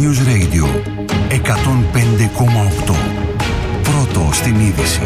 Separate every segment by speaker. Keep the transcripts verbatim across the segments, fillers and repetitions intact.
Speaker 1: News Radio εκατόν πέντε κόμμα οκτώ. Πρώτο στην είδηση.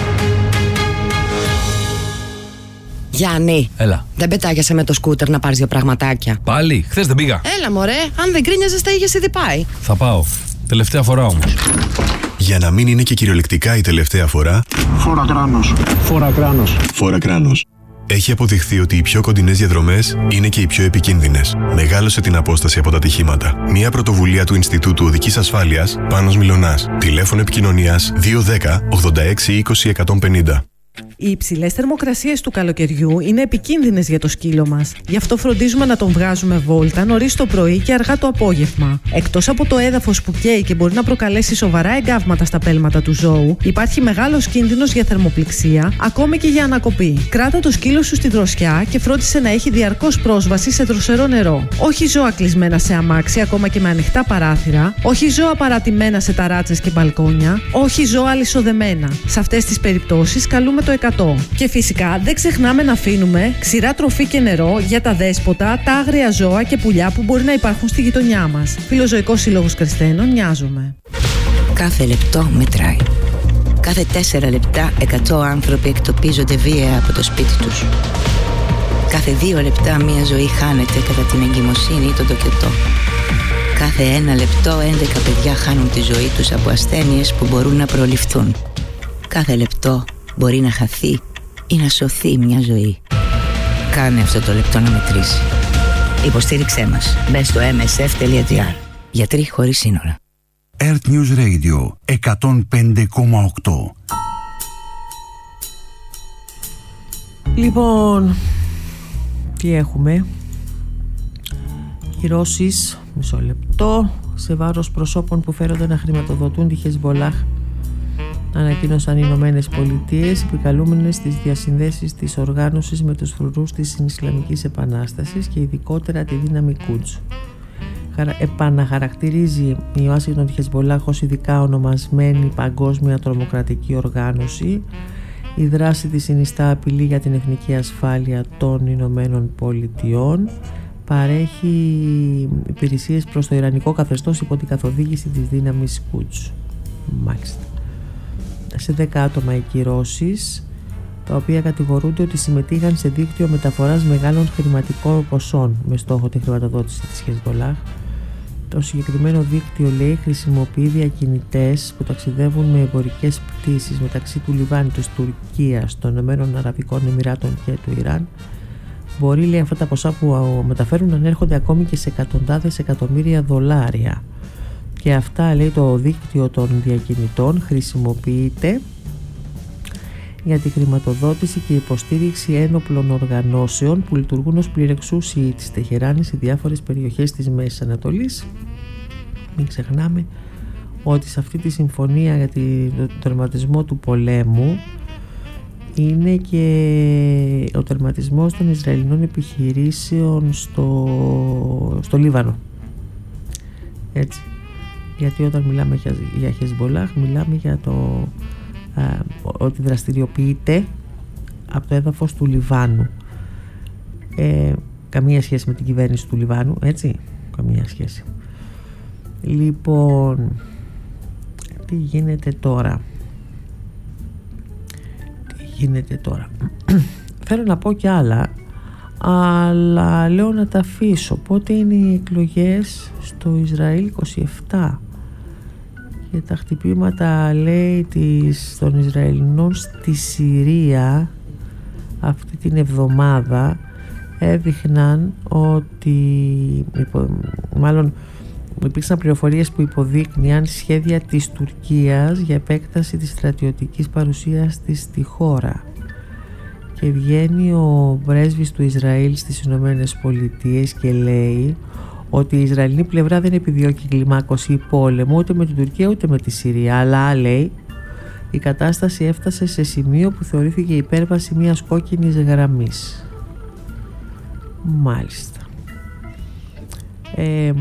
Speaker 2: Γιάννη,
Speaker 3: έλα.
Speaker 2: Δεν πετάγεσαι με το σκούτερ να πάρεις δύο πραγματάκια?
Speaker 3: Πάλι, χθες δεν πήγα.
Speaker 2: Έλα μωρέ, αν δεν κρίνιαζες τα είχες ήδη πάει.
Speaker 3: Θα πάω. Τελευταία φορά όμως.
Speaker 4: Για να μην είναι και κυριολεκτικά η τελευταία φορά.
Speaker 5: Φόρα κράνος.
Speaker 4: Φόρα κράνος. Φόρα κράνος. Έχει αποδειχθεί ότι οι πιο κοντινές διαδρομές είναι και οι πιο επικίνδυνες. Μεγάλωσε την απόσταση από τα ατυχήματα. Μια πρωτοβουλία του Ινστιτούτου Οδικής Ασφάλειας, Πάνος Μιλωνάς. Τηλέφωνο επικοινωνίας δύο ένα μηδέν ογδόντα έξι είκοσι εκατόν πενήντα.
Speaker 6: Οι υψηλές θερμοκρασίες του καλοκαιριού είναι επικίνδυνες για το σκύλο μας. Γι' αυτό φροντίζουμε να τον βγάζουμε βόλτα νωρίς το πρωί και αργά το απόγευμα. Εκτός από το έδαφος που καίει και μπορεί να προκαλέσει σοβαρά εγκάβματα στα πέλματα του ζώου, υπάρχει μεγάλος κίνδυνος για θερμοπληξία, ακόμη και για ανακοπή. Κράτα το σκύλο σου στη δροσιά και φρόντισε να έχει διαρκώς πρόσβαση σε δροσερό νερό. Όχι ζώα κλεισμένα σε αμάξι, ακόμα και με ανοιχτά παράθυρα. Όχι ζώα παρατημένα σε ταράτσες και μπαλκόνια. Όχι ζώα αλυσοδεμένα. Σε αυτές τις περιπτώσεις καλούμε το εκατό. Και φυσικά δεν ξεχνάμε να αφήνουμε ξηρά τροφή και νερό για τα δέσποτα, τα άγρια ζώα και πουλιά που μπορεί να υπάρχουν στη γειτονιά μας. Φιλοζωικός Σύλλογος Κρυστένων, νοιάζομαι.
Speaker 7: Κάθε λεπτό μετράει. Κάθε τέσσερα λεπτά εκατό άνθρωποι εκτοπίζονται βία από το σπίτι τους. Κάθε δύο λεπτά μία ζωή χάνεται κατά την εγκυμοσύνη ή τον τοκετό. Κάθε ένα λεπτό έντεκα παιδιά χάνουν τη ζωή τους από ασθένειες που μπορούν να προληφθούν. Κάθε λεπτό μπορεί να χαθεί ή να σωθεί μια ζωή. Κάνε αυτό το λεπτό να μετρήσει. Υποστήριξέ μας. Μπες στο εμ ες εφ τελεία τζι άρ. Γιατροί χωρίς σύνορα.
Speaker 1: Earth News Radio εκατόν πέντε κόμμα οκτώ.
Speaker 6: Λοιπόν, τι έχουμε? Κυρώσεις, μισό λεπτό, σε βάρος προσώπων που φέρονται να χρηματοδοτούν τη Χεσμολάχ. Ανακοίνωσαν οι Ηνωμένες Πολιτείες, επικαλούμενες τις διασυνδέσεις της οργάνωσης με τους φρουρούς της Ισλαμικής Επανάστασης και ειδικότερα τη δύναμη Κουτς. Επαναχαρακτηρίζει η Ουάσιγκτον τη Χεσμολάχ ως ειδικά ονομασμένη παγκόσμια τρομοκρατική οργάνωση. Η δράση της συνιστά απειλή για την εθνική ασφάλεια των Ηνωμένων Πολιτειών. Παρέχει υπηρεσίες προς το Ιρανικό καθεστώς υπό την καθοδήγηση της δύναμης Κουτς. Μάλιστα. Σε δέκα άτομα οι κυρώσεις, τα οποία κατηγορούνται ότι συμμετείχαν σε δίκτυο μεταφοράς μεγάλων χρηματικών ποσών με στόχο τη χρηματοδότηση της Χεσμολάχ. Το συγκεκριμένο δίκτυο, λέει, χρησιμοποιεί διακινητές που ταξιδεύουν με εμπορικές πτήσεις μεταξύ του Λιβάνου, της Τουρκίας, των Ηνωμένων Αραβικών Εμιράτων και του Ιράν. Μπορεί, λέει, αυτά τα ποσά που μεταφέρουν να ανέρχονται ακόμη και σε εκατοντάδες εκατομμύρια δολάρια. Και αυτά, λέει, το δίκτυο των διακινητών χρησιμοποιείται για τη χρηματοδότηση και υποστήριξη ένοπλων οργανώσεων που λειτουργούν ως πληρεξούσιοι της Τεχεράνης σε διάφορες περιοχές της Μέσης Ανατολής. Μην ξεχνάμε ότι σε αυτή τη συμφωνία για τον τερματισμό του πολέμου είναι και ο τερματισμός των Ισραηλινών επιχειρήσεων στο, στο Λίβανο. Έτσι. Γιατί όταν μιλάμε για Χεσμολάχ μιλάμε για το α, ότι δραστηριοποιείται από το έδαφος του Λιβάνου. Ε, καμία σχέση με την κυβέρνηση του Λιβάνου, έτσι, καμία σχέση. Λοιπόν, τι γίνεται τώρα? Τι γίνεται τώρα? Θέλω να πω κι άλλα, αλλά λέω να τα αφήσω. Πότε είναι οι εκλογές στο Ισραήλ? είκοσι επτά. Και τα χτυπήματα, λέει, της, των Ισραηλινών στη Συρία αυτή την εβδομάδα έδειχναν ότι υπο, μάλλον υπήρξαν πληροφορίες που υποδείκνυαν σχέδια της Τουρκίας για επέκταση της στρατιωτικής παρουσίας της στη χώρα. Και βγαίνει ο πρέσβης του Ισραήλ στις Ηνωμένες Πολιτείες και λέει ότι η Ισραηλινή πλευρά δεν επιδιώκει κλιμάκωση πόλεμου ούτε με την Τουρκία ούτε με τη Συρία, αλλά, λέει, η κατάσταση έφτασε σε σημείο που θεωρήθηκε υπέρβαση μιας κόκκινης γραμμής. Μάλιστα. Ε,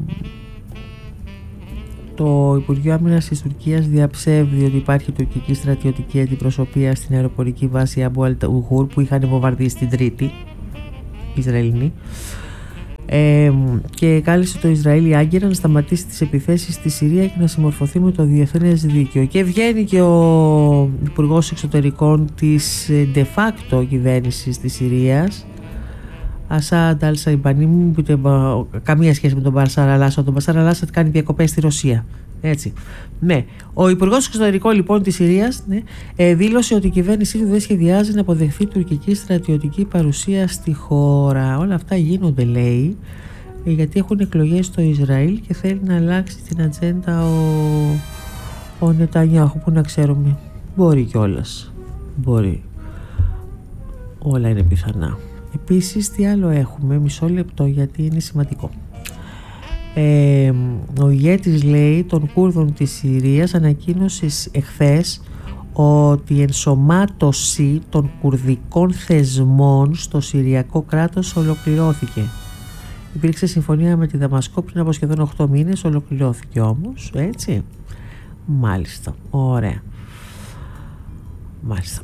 Speaker 6: το Υπουργείο Άμυνας της Τουρκίας διαψεύδει ότι υπάρχει τουρκική στρατιωτική αντιπροσωπεία στην αεροπορική βάση Αμπού Αλ Ταγούρ που είχαν βομβαρδίσει την Τρίτη, Ισραηλινή. Ε, και κάλεσε το Ισραήλ άγκαιρα να σταματήσει τις επιθέσεις στη Συρία και να συμμορφωθεί με το διεθνές δίκαιο. Και βγαίνει και ο Υπουργός Εξωτερικών της de facto κυβέρνησης της Συρίας, Ασάντ Αλ-Σαϊμπανί, μου πείτε καμία σχέση με τον Μπασάρ Αλ-Άσαντ. Τον Μπασάρ Αλ-Άσαντ κάνει διακοπές στη Ρωσία. Έτσι. Ναι. Ο Υπουργός Εξωτερικών λοιπόν της Συρίας, ναι, ε, δήλωσε ότι η κυβέρνησή του δεν σχεδιάζει να αποδεχθεί τουρκική στρατιωτική παρουσία στη χώρα. Όλα αυτά γίνονται, λέει, ε, γιατί έχουν εκλογές στο Ισραήλ και θέλει να αλλάξει την ατζέντα ο, ο Νετανιάχου, που να ξέρουμε. Μπορεί κιόλας. Μπορεί. Όλα είναι πιθανά. Επίσης, τι άλλο έχουμε, μισό λεπτό γιατί είναι σημαντικό. Ε, ο ηγέτης, λέει, των Κούρδων της Συρίας ανακοίνωσε εχθές ότι η ενσωμάτωση των κουρδικών θεσμών στο Συριακό κράτος ολοκληρώθηκε. Υπήρξε συμφωνία με τη Δαμασκό πριν από σχεδόν οκτώ μήνες, ολοκληρώθηκε όμως, έτσι. Μάλιστα, ωραία. Μάλιστα.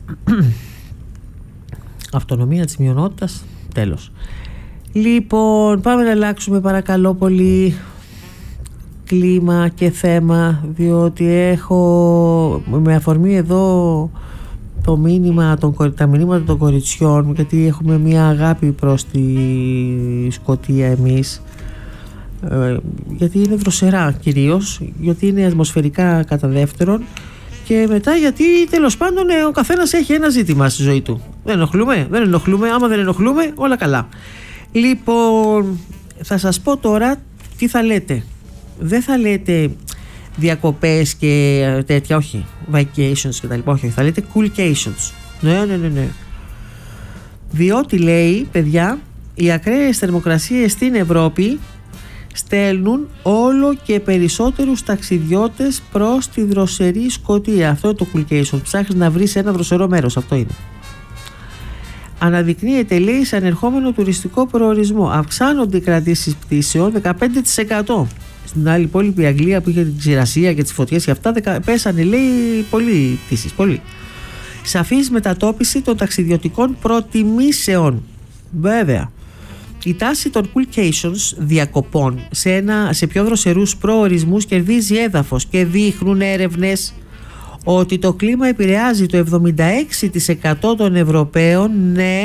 Speaker 6: Αυτονομία της μειονότητας, τέλος. Λοιπόν, πάμε να αλλάξουμε παρακαλώ πολύ κλίμα και θέμα, διότι έχω με αφορμή εδώ το μήνυμα, τον, τα μηνύματα των κοριτσιών, γιατί έχουμε μια αγάπη προς τη Σκωτία εμείς, ε, γιατί είναι δροσερά κυρίως, γιατί είναι ατμοσφαιρικά κατά δεύτερον, και μετά γιατί τέλος πάντων ο καθένας έχει ένα ζήτημα στη ζωή του. Δεν ενοχλούμε, δεν ενοχλούμε, άμα δεν ενοχλούμε όλα καλά. Λοιπόν, θα σας πω τώρα τι θα λέτε. Δεν θα λέτε διακοπές και τέτοια, όχι, vacations και τα λοιπά, όχι, θα λέτε coolcations. Ναι, ναι, ναι, ναι. Διότι, λέει, παιδιά, οι ακραίες θερμοκρασίες στην Ευρώπη στέλνουν όλο και περισσότερους ταξιδιώτες προς τη δροσερή Σκωτία. Αυτό είναι το coolcation. Ψάχνεις να βρεις ένα δροσερό μέρος, αυτό είναι. Αναδεικνύεται, λέει, σε ανερχόμενο τουριστικό προορισμό. Αυξάνονται οι κρατήσεις πτήσεων δεκαπέντε τοις εκατό. Στην άλλη υπόλοιπη Αγγλία που είχε την ξηρασία και τις φωτιές και αυτά, πέσανε, λέει, πολλοί πτήσεις. Πολύ. Σαφής μετατόπιση των ταξιδιωτικών προτιμήσεων. Βέβαια. Η τάση των coolcations, διακοπών σε, ένα, σε πιο δροσερούς προορισμούς, κερδίζει έδαφος και δείχνουν έρευνες ότι το κλίμα επηρεάζει το εβδομήντα έξι τοις εκατό των Ευρωπαίων, ναι,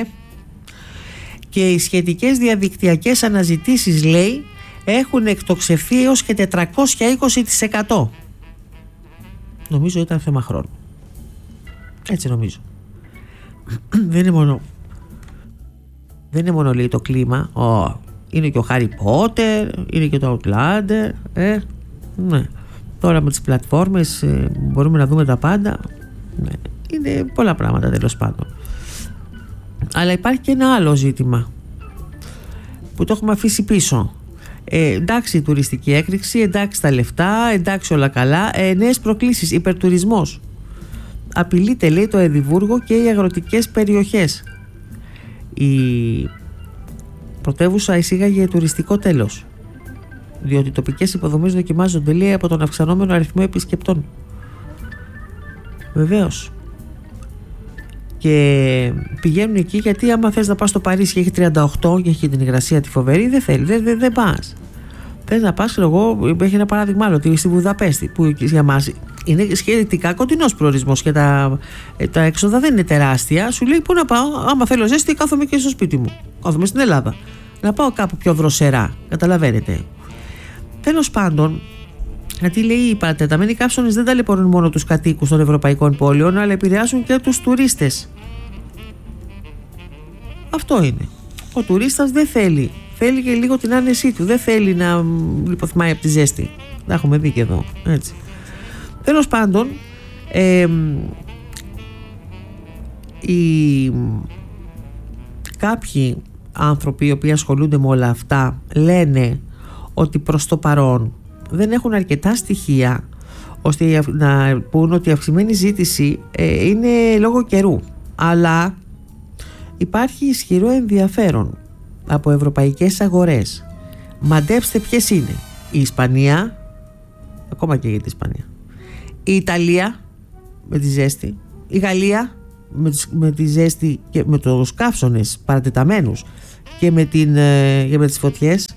Speaker 6: και οι σχετικές διαδικτυακές αναζητήσεις, λέει, έχουν εκτοξευθεί έως και τετρακόσια είκοσι τοις εκατό. Νομίζω ήταν θέμα χρόνου. Έτσι νομίζω. Δεν είναι μόνο δεν είναι μόνο, λέει, το κλίμα. Oh, είναι και ο Harry Potter, είναι και το Outlander, ε, ναι. Τώρα με τις πλατφόρμες ε, μπορούμε να δούμε τα πάντα, ναι. Είναι πολλά πράγματα τέλος πάντων. Αλλά υπάρχει και ένα άλλο ζήτημα που το έχουμε αφήσει πίσω. Ε, εντάξει η τουριστική έκρηξη, εντάξει τα λεφτά, εντάξει όλα καλά, ε, νέες προκλήσεις, υπερτουρισμός. Απειλείται, λέει, το Εδιμβούργο και οι αγροτικές περιοχές. Η πρωτεύουσα εισήγαγε τουριστικό τέλος, διότι οι τοπικές υποδομές δοκιμάζονται, λέει, από τον αυξανόμενο αριθμό επισκεπτών. Βεβαίως. Και πηγαίνουν εκεί γιατί άμα θες να πας στο Παρίσι και έχει τριάντα οκτώ και έχει την υγρασία τη φοβερή, δεν θέλει, δεν, δεν, δεν πας. Θες να πας, εγώ, έχει ένα παράδειγμα άλλο, ότι στη Βουδαπέστη, που για μας είναι σχετικά κοντινός προορισμός και τα, τα έξοδα δεν είναι τεράστια, σου λέει πού να πάω, άμα θέλω ζέστη κάθομαι και στο σπίτι μου, κάθομαι στην Ελλάδα, να πάω κάπου πιο δροσερά, καταλαβαίνετε. Τέλος πάντων, γιατί, λέει, οι παρατεταμένοι καύσονες δεν ταλαιπωρούν μόνο τους κατοίκους των ευρωπαϊκών πόλεων, αλλά επηρεάζουν και τους τουρίστες. Αυτό είναι. Ο τουρίστας δεν θέλει. Θέλει και λίγο την άνεσή του. Δεν θέλει να λιποθυμάει από τη ζέστη. Τα έχουμε δει και εδώ. Έτσι. Τέλος πάντων, ε, οι, κάποιοι άνθρωποι οι οποίοι ασχολούνται με όλα αυτά λένε ότι προς το παρόν δεν έχουν αρκετά στοιχεία ώστε να πούν ότι η αυξημένη ζήτηση ε, είναι λόγω καιρού, αλλά υπάρχει ισχυρό ενδιαφέρον από ευρωπαϊκές αγορές. Μαντέψτε ποιες είναι. Η Ισπανία, ακόμα και για την Ισπανία, η Ιταλία με τη ζέστη, η Γαλλία με, με τη ζέστη και με τους καύσονες παρατεταμένους και με, την, ε, και με τις φωτιές,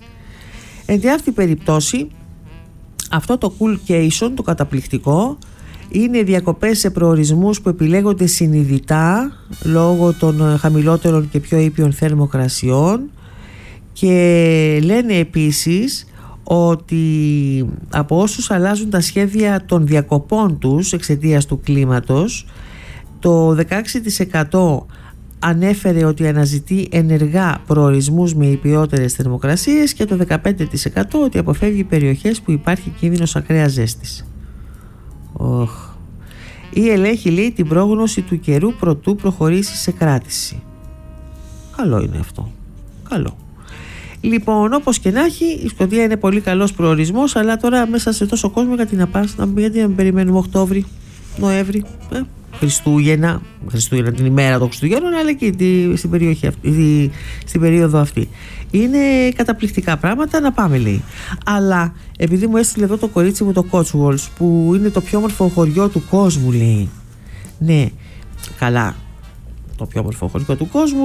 Speaker 6: Εν τη αυτή περιπτώσει, αυτό το coolcation, το καταπληκτικό, είναι διακοπές σε προορισμούς που επιλέγονται συνειδητά λόγω των χαμηλότερων και πιο ήπιων θερμοκρασιών, και λένε επίσης ότι από όσους αλλάζουν τα σχέδια των διακοπών τους εξαιτίας του κλίματος, το δεκαέξι τοις εκατό ανέφερε ότι αναζητεί ενεργά προορισμούς με υψηλότερες θερμοκρασίες και το δεκαπέντε τοις εκατό ότι αποφεύγει περιοχές που υπάρχει κίνδυνος ακραίας ζέστης. Οχ. Ή ελέγχει, λέει, την πρόγνωση του καιρού προτού προχωρήσει σε κράτηση. Καλό είναι αυτό. Καλό. Λοιπόν, όπως και να έχει, η Σκωτία είναι πολύ καλός προορισμός, αλλά τώρα μέσα σε τόσο κόσμο γιατί να πας, να, γιατί να περιμένουμε Οκτώβρη, Νοέμβρη, ε, Χριστούγεννα, Χριστούγεννα την ημέρα των Χριστουγέννων, αλλά και τη, στην, περιοχή αυτή, τη, στην περίοδο αυτή. Είναι καταπληκτικά πράγματα, να πάμε, λέει. Αλλά επειδή μου έστειλε εδώ το κορίτσι μου το Cotswolds, που είναι το πιο όμορφο χωριό του κόσμου, λέει. Ναι, καλά. Το πιο όμορφο χωριό του κόσμου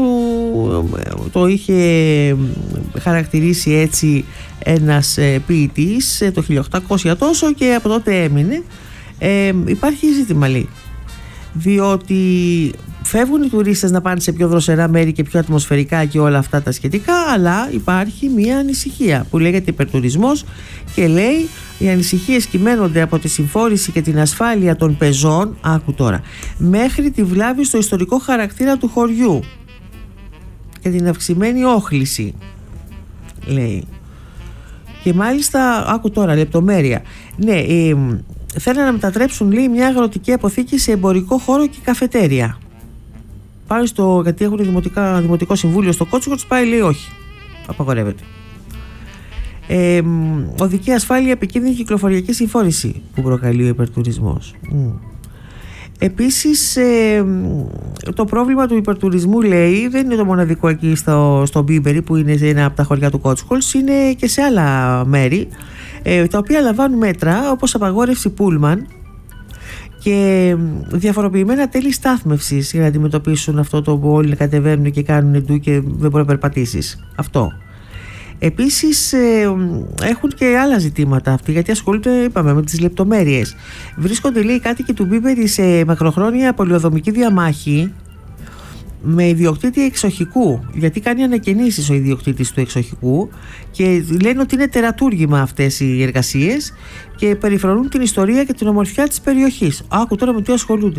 Speaker 6: το είχε χαρακτηρίσει έτσι ένας ποιητής το χίλια οκτακόσια τόσο, και από τότε έμεινε. Ε, υπάρχει ζήτημα, λέει, διότι φεύγουν οι τουρίστες να πάνε σε πιο δροσερά μέρη και πιο ατμοσφαιρικά και όλα αυτά τα σχετικά, αλλά υπάρχει μια ανησυχία που λέγεται υπερτουρισμός, και λέει οι ανησυχίες κυμαίνονται από τη συμφόρηση και την ασφάλεια των πεζών, άκου τώρα, μέχρι τη βλάβη στο ιστορικό χαρακτήρα του χωριού και την αυξημένη όχληση, λέει. Και μάλιστα, άκου τώρα, λεπτομέρεια. Ναι, ε, θέλουν να μετατρέψουν, λέει, μια αγροτική αποθήκη σε εμπορικό χώρο και καφετέρια. Πάει στο, γιατί έχουν δημοτικά, δημοτικό συμβούλιο στο Cotswolds, πάει, λέει, όχι, απαγορεύεται. Ε, οδική ασφάλεια, επικίνδυνη κυκλοφοριακή συμφόρηση που προκαλεί ο υπερτουρισμός. Mm. Επίσης, ε, το πρόβλημα του υπερτουρισμού, λέει, δεν είναι το μοναδικό εκεί στο, στο Μπίμπερι, που είναι ένα από τα χωριά του Cotswolds, είναι και σε άλλα μέρη, ε, τα οποία λαμβάνουν μέτρα όπως απαγόρευση πούλμαν και διαφοροποιημένα τέλη στάθμευσης για να αντιμετωπίσουν αυτό το που όλοι κατεβαίνουν και κάνουν εντού και δεν μπορεί να περπατήσεις. Αυτό. Επίσης ε, έχουν και άλλα ζητήματα αυτοί, γιατί ασχολούνται, είπαμε, με τις λεπτομέρειες. Βρίσκονται, λέει, οι κάτοικοι του Μπίμπερι σε μακροχρόνια πολιοδομική διαμάχη με ιδιοκτήτη εξοχικού, γιατί κάνει ανακαινήσεις ο ιδιοκτήτης του εξοχικού, και λένε ότι είναι τερατούργημα αυτές οι εργασίες και περιφρονούν την ιστορία και την ομορφιά της περιοχής. Άκου τώρα με τι ασχολούνται.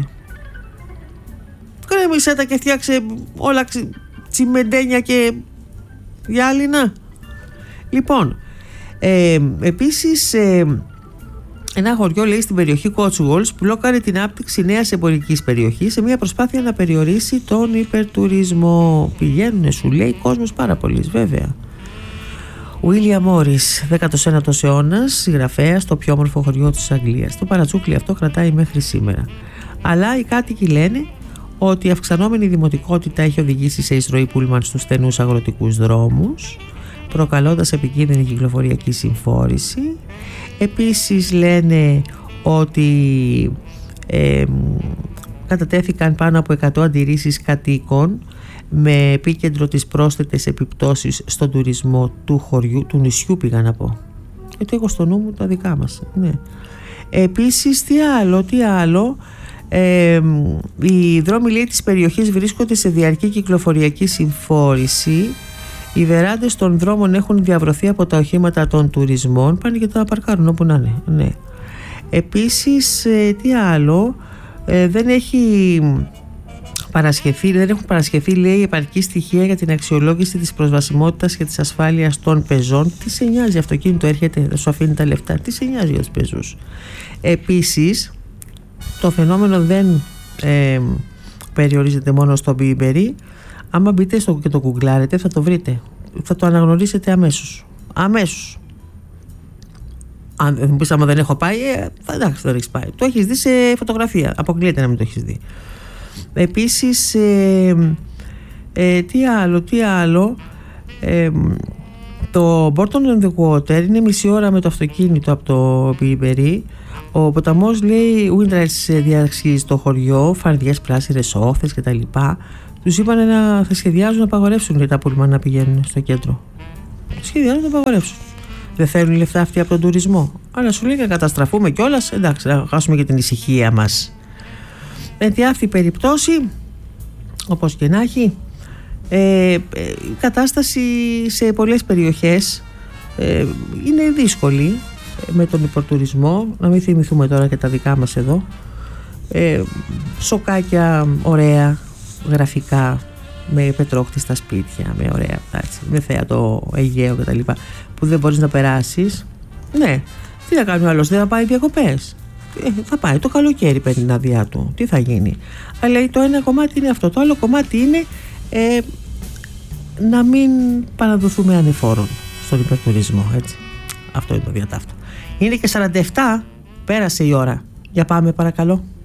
Speaker 6: Κρέμισε τα και φτιάξε όλα ξυ... τσιμεντένια και γυάλινα. Λοιπόν, ε, επίσης ε, ένα χωριό, λέει, στην περιοχή Cotswolds μπλόκαρε την άπτυξη νέας εμπορικής περιοχής σε μια προσπάθεια να περιορίσει τον υπερτουρισμό. Πηγαίνουνε, σου λέει, κόσμος πάρα πολύς, βέβαια. William Morris, δέκατος ένατος αιώνας, συγγραφέας, το πιο όμορφο χωριό της Αγγλίας. Το παρατσούκλι αυτό κρατάει μέχρι σήμερα. Αλλά οι κάτοικοι λένε ότι η αυξανόμενη δημοτικότητα έχει οδηγήσει σε εισρωή πούλμαν στους στενούς αγροτικούς δρόμους, προκαλώντας επικίνδυνη κυκλοφοριακή συμφόρηση. Επίσης λένε ότι ε, κατατέθηκαν πάνω από εκατό αντιρρήσεις κατοίκων με επίκεντρο τις πρόσθετες επιπτώσεις στον τουρισμό του χωριού, του νησιού, πήγα να πω. Γιατί έχω στο νου μου τα δικά μας. Ναι. Επίσης, τι άλλο, τι άλλο... Ε, οι δρόμοι, λέει, της περιοχής βρίσκονται σε διαρκή κυκλοφοριακή συμφόρηση. Οι βεράντες των δρόμων έχουν διαβρωθεί από τα οχήματα των τουρισμών. Πάνε και τα παρκάρουν όπου να είναι. Ναι. Επίσης, ε, τι άλλο, ε, δεν έχει παρασχεθεί, δεν έχουν παρασχεθεί, λέει, επαρκή στοιχεία για την αξιολόγηση της προσβασιμότητας και της ασφάλειας των πεζών. Τι σε νοιάζει, αυτοκίνητο έρχεται, δεν σου αφήνει τα λεφτά. Τι σε νοιάζει για τους πεζούς. Επίσης, το φαινόμενο δεν ε, περιορίζεται μόνο στο Μπίμπερι. Άμα μπείτε στο, και το γκουγκλάρετε, θα το βρείτε. Θα το αναγνωρίσετε αμέσως. Αμέσως. Αν μου πεις, άμα δεν έχω πάει, ε, εντάξει, δεν έχεις πάει. Το έχεις δει σε φωτογραφία. Αποκλείεται να μην το έχεις δει. Επίσης, ε, ε, τι άλλο, τι άλλο. Ε, το Bourton on the Water είναι μισή ώρα με το αυτοκίνητο από το Μπίμπερι. Ο ποταμός, λέει, Windrush διασχίζει το χωριό, φαρδιές πράσινες όχθες κτλ. Τους είπαν να θα σχεδιάζουν να απαγορεύσουν για τα πούλμαν να πηγαίνουν στο κέντρο. Σχεδιάζουν να απαγορεύσουν. Δεν θέλουν λεφτά αυτοί από τον τουρισμό. Αλλά σου λέει να καταστραφούμε κιόλας. Εντάξει, να χάσουμε και την ησυχία μας. Εν τη αυτή περιπτώσει, όπως και να έχει, ε, η κατάσταση σε πολλές περιοχές ε, είναι δύσκολη με τον υπερτουρισμό. Να μην θυμηθούμε τώρα και τα δικά μας εδώ. Ε, σοκάκια ωραία, γραφικά, με πετρόχτιστα σπίτια, με ωραία, έτσι, με θέατο Αιγαίο κτλ. Που δεν μπορείς να περάσεις. Ναι, τι θα κάνει ο άλλος, δεν θα πάει διακοπές. Ε, θα πάει το καλοκαίρι, παίρνει την άδειά του. Τι θα γίνει. Αλλά το ένα κομμάτι είναι αυτό. Το άλλο κομμάτι είναι ε, να μην παραδοθούμε ανεφόρων στον υπερτουρισμό. Έτσι. Αυτό είναι το διατάφτο. Είναι και σαράντα επτά, πέρασε η ώρα. Για πάμε παρακαλώ.